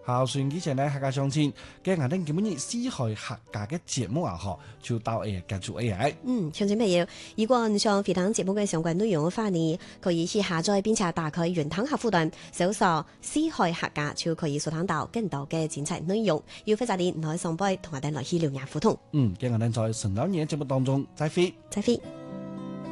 孝順之前呢，客家相親，嘅我哋基本以四海客家嘅節目啊，就到結束 AI。 詳情朋友，如果你想回聽節目嘅相關內容嘅話呢，可以去下載並且打開雲端客戶端，搜索四海客家就可以收聽到更多嘅精彩內容。要非常啲，我哋上輩同我哋來去聊聊互動。 嘅我哋在神老年節目當中再會。 再會。